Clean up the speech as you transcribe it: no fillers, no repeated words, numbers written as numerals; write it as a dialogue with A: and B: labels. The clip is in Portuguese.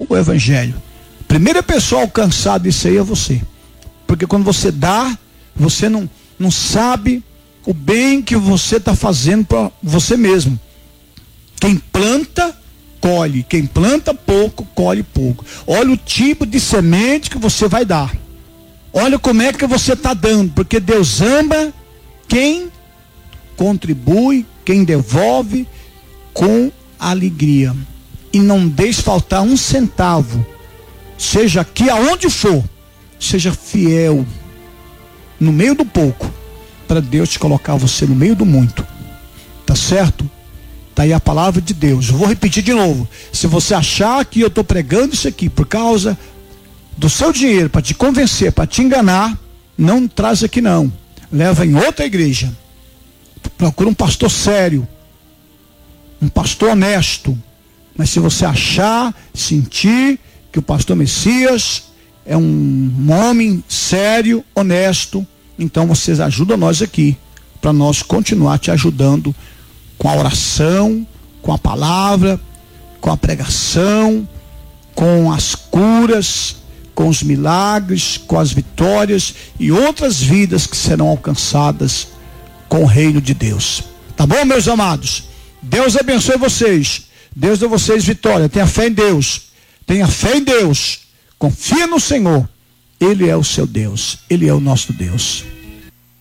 A: o evangelho. Primeira pessoa alcançada disso aí é você. Porque quando você dá, você não sabe o bem que você está fazendo para você mesmo. Quem planta, colhe. Quem planta pouco, colhe pouco. Olha o tipo de semente que você vai dar. Olha como é que você está dando. Porque Deus ama quem contribui, quem devolve com alegria. E não deixe faltar um centavo. Seja aqui aonde for. Seja fiel no meio do pouco, para Deus te colocar você no meio do muito. Tá certo? Tá aí a palavra de Deus. Eu vou repetir de novo. Se você achar que eu estou pregando isso aqui por causa do seu dinheiro, para te convencer, para te enganar, não traz aqui não. Leva em outra igreja. Procura um pastor sério, um pastor honesto. Mas se você achar, sentir que o pastor Messias é um homem sério, honesto, então vocês ajudam nós aqui, para nós continuar te ajudando com a oração, com a palavra, com a pregação, com as curas, com os milagres, com as vitórias e outras vidas que serão alcançadas com o reino de Deus. Tá bom, meus amados? Deus abençoe vocês. Deus dê a vocês vitória. Tenha fé em Deus. Tenha fé em Deus. Confia no Senhor. Ele é o seu Deus. Ele é o nosso Deus.